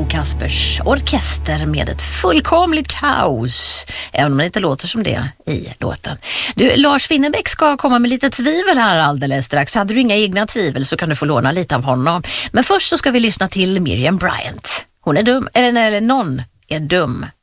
Bo Kaspers orkester med ett fullkomligt kaos, även om det inte låter som det i låten. Du, Lars Winnerbäck ska komma med lite tvivel här alldeles strax. Hade du inga egna tvivel så kan du få låna lite av honom. Men först så ska vi lyssna till Miriam Bryant. Hon är dum, eller någon är dum